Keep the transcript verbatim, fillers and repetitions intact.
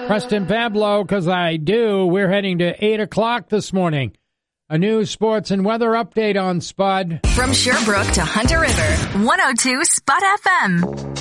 Preston Pablo, because I do. We're heading to eight o'clock this morning. A news, sports, and weather update on Spud. From Sherbrooke to Hunter River, one oh two Spud F M.